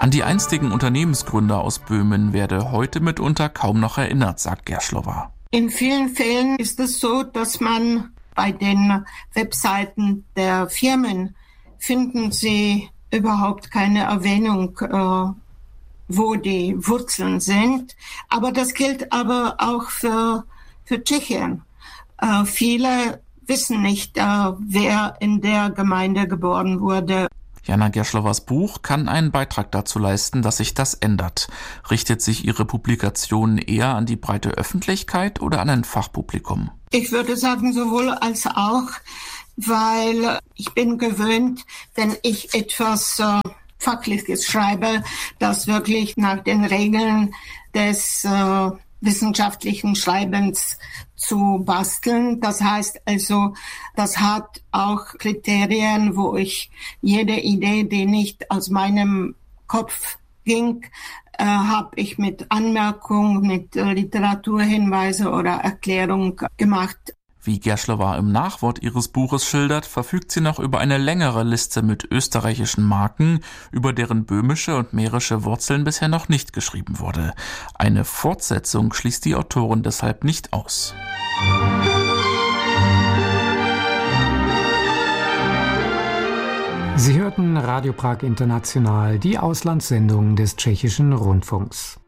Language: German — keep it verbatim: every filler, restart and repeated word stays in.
An die einstigen Unternehmensgründer aus Böhmen werde heute mitunter kaum noch erinnert, sagt Gerschlowa. In vielen Fällen ist es so, dass man bei den Webseiten der Firmen finden Sie überhaupt keine Erwähnung, äh, wo die Wurzeln sind. Aber das gilt aber auch für, für Tschechien. Äh, viele wissen nicht, äh, wer in der Gemeinde geboren wurde. Jana Gerschlowas Buch kann einen Beitrag dazu leisten, dass sich das ändert. Richtet sich ihre Publikation eher an die breite Öffentlichkeit oder an ein Fachpublikum? Ich würde sagen, sowohl als auch, weil ich bin gewöhnt, wenn ich etwas äh, Fachliches schreibe, das wirklich nach den Regeln des äh, wissenschaftlichen Schreibens zu basteln. Das heißt also, das hat auch Kriterien, wo ich jede Idee, die nicht aus meinem Kopf ging, äh, habe ich mit Anmerkung, mit äh, Literaturhinweise oder Erklärung gemacht. Wie Gerschlowa im Nachwort ihres Buches schildert, verfügt sie noch über eine längere Liste mit österreichischen Marken, über deren böhmische und mährische Wurzeln bisher noch nicht geschrieben wurde. Eine Fortsetzung schließt die Autorin deshalb nicht aus. Sie hörten Radio Prag International, die Auslandssendung des Tschechischen Rundfunks.